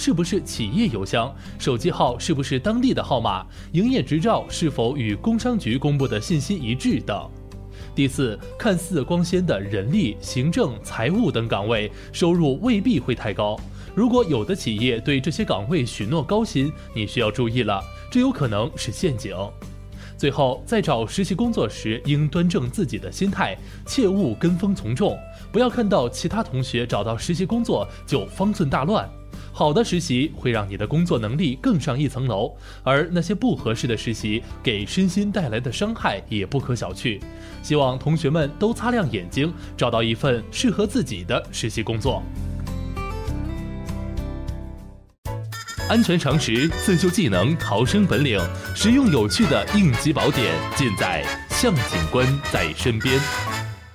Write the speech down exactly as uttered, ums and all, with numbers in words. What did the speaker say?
是不是企业邮箱，手机号是不是当地的号码，营业执照是否与工商局公布的信息一致等。第四，看似光鲜的人力、行政、财务等岗位，收入未必会太高。如果有的企业对这些岗位许诺高薪，你需要注意了，这有可能是陷阱。最后，在找实习工作时，应端正自己的心态，切勿跟风从众，不要看到其他同学找到实习工作就方寸大乱。好的实习会让你的工作能力更上一层楼，而那些不合适的实习给身心带来的伤害也不可小觑。希望同学们都擦亮眼睛，找到一份适合自己的实习工作。安全常识、自救技能、逃生本领，实用有趣的应急宝典，尽在向警官在身边。